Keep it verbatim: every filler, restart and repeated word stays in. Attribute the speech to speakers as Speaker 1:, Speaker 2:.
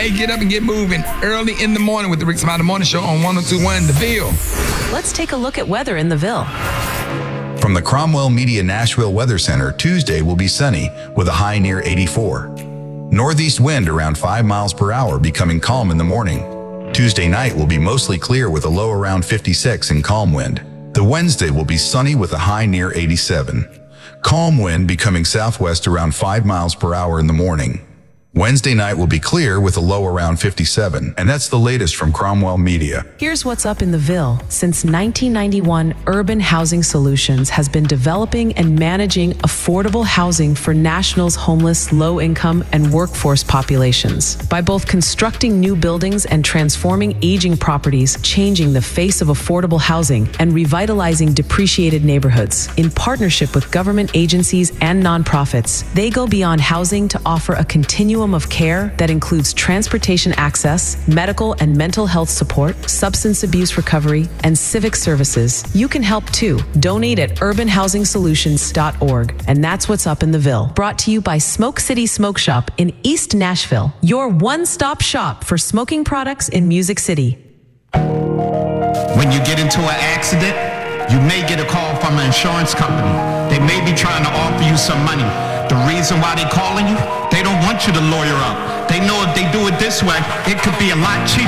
Speaker 1: Hey, get up and get moving early in the morning with the Rick Smiley Morning Show on one oh two point one The Ville.
Speaker 2: Let's take a look at weather in the Ville.
Speaker 3: From the Cromwell Media Nashville Weather Center, Tuesday will be sunny with a high near eighty-four. Northeast wind around five miles per hour, becoming calm in the morning. Tuesday night will be mostly clear with a low around fifty-six and calm wind. The Wednesday will be sunny with a high near eighty-seven. Calm wind becoming southwest around five miles per hour in the morning. Wednesday night will be clear with a low around fifty-seven, and that's the latest from Cromwell Media.
Speaker 2: Here's what's up in the Ville. Since nineteen ninety-one, Urban Housing Solutions has been developing and managing affordable housing for Nashville's homeless, low-income, and workforce populations. By both constructing new buildings and transforming aging properties, changing the face of affordable housing, and revitalizing depreciated neighborhoods. In partnership with government agencies and nonprofits, they go beyond housing to offer a continuum of care that includes transportation access, medical and mental health support, substance abuse recovery, and civic services. You can help too. Donate at urban housing solutions dot org. And that's what's up in the Ville. Brought to you by Smoke City Smoke Shop in East Nashville, your one-stop shop for smoking products in Music City.
Speaker 4: When you get into an accident, you may get a call from an insurance company. They may be trying to offer you some money. The reason why they calling you, they don't want you to lawyer up. They know if they do it this way, it could be a lot cheaper.